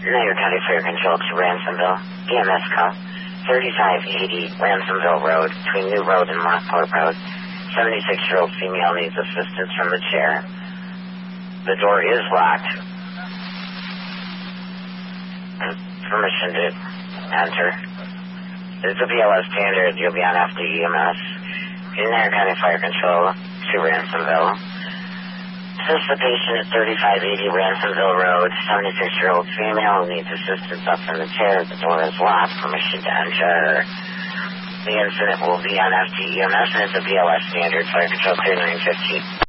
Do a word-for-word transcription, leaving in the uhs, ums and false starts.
United County Fire Control to Ransomville. E M S call. thirty-five eighty Ransomville Road, between New Road and Lockport Road. seventy-six-year-old female needs assistance from the chair. The door is locked. Permission to enter. It's a B L S standard. You'll be on F D E M S. United County Fire Control to Ransomville. Assist the patient at thirty-five eighty Ransomville Road. seventy-six-year-old female needs assistance up from the chair. The door is locked. Permission to enter. The incident will be on F D E M S and it's a B L S standard. Fire Control clear nine fifteen.